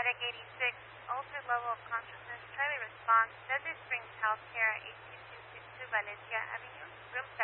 Medic 86, altered level of consciousness, Charlie response, Desert Springs Healthcare, 82262 Valencia Avenue, room